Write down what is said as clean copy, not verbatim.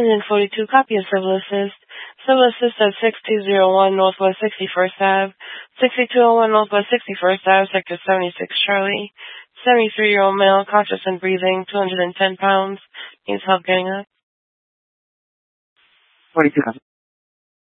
Engine 42, copy of Civil Assist. Civil Assist at 6201 Northwest 61st Ave, 6201 Northwest 61st Ave, Sector 76 Charlie. 73-year-old male, conscious and breathing, 210 pounds, needs help getting up. 42.